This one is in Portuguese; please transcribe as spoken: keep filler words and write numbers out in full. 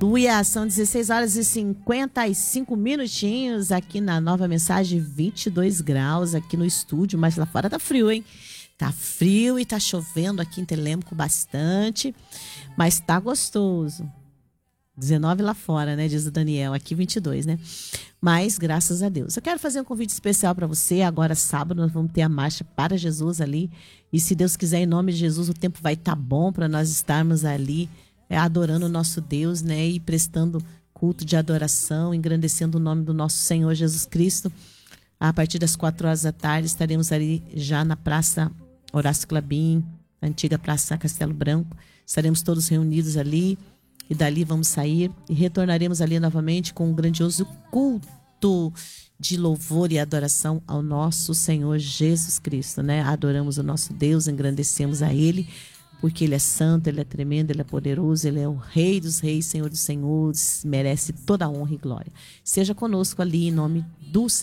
Aleluia, são dezesseis horas e cinquenta e cinco minutinhos aqui na Nova Mensagem, vinte e dois graus aqui no estúdio, mas lá fora tá frio, hein? Tá frio e tá chovendo aqui em Telêmaco bastante, mas tá gostoso. dezenove lá fora, né? Diz o Daniel, aqui vinte e dois, né? Mas graças a Deus. Eu quero fazer um convite especial para você. Agora sábado nós vamos ter a marcha para Jesus ali. E se Deus quiser, em nome de Jesus, o tempo vai estar bom para nós estarmos ali é, adorando o nosso Deus, né? E prestando culto de adoração, engrandecendo o nome do nosso Senhor Jesus Cristo. A partir das quatro horas da tarde estaremos ali já na Praça Horácio Clabim, antiga Praça Castelo Branco. Estaremos todos reunidos ali. E dali vamos sair e retornaremos ali novamente com um grandioso culto de louvor e adoração ao nosso Senhor Jesus Cristo, né? Adoramos o nosso Deus, engrandecemos a Ele, porque Ele é santo, Ele é tremendo, Ele é poderoso, Ele é o Rei dos Reis, Senhor dos Senhores, merece toda a honra e glória. Seja conosco ali em nome do Senhor.